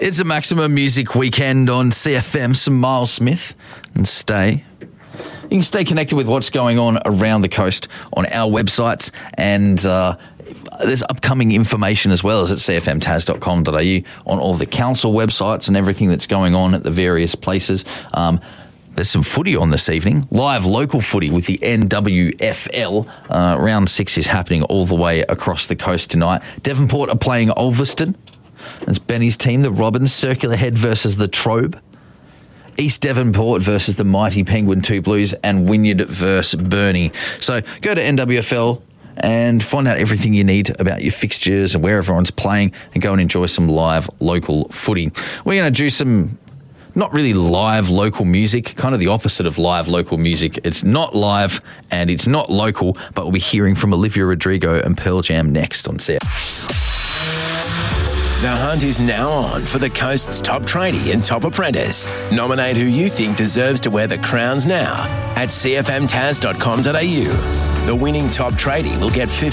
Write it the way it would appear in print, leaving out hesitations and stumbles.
It's a Maximum Music Weekend on CFM. Some Miles Smith and Stay. You can stay connected with what's going on around the coast on our websites, and there's upcoming information as well as at cfmtas.com.au on all the council websites and everything that's going on at the various places. There's some footy on this evening. Live local footy with the NWFL. Round 6 is happening all the way across the coast tonight. Devonport are playing Ulverston. It's Benny's team, the Robins. Circular Head versus the Trobe. East Devonport versus the mighty Penguin 2 Blues, and Wynyard versus Burnie. So go to NWFL and find out everything you need about your fixtures and where everyone's playing, and go and enjoy some live local footy. We're going to do some not really live local music, kind of the opposite of live local music. It's not live and it's not local, but we'll be hearing from Olivia Rodrigo and Pearl Jam next on Set. The hunt is now on for the coast's top tradie and top apprentice. Nominate who you think deserves to wear the crowns now at cfmtas.com.au. The winning top tradie will get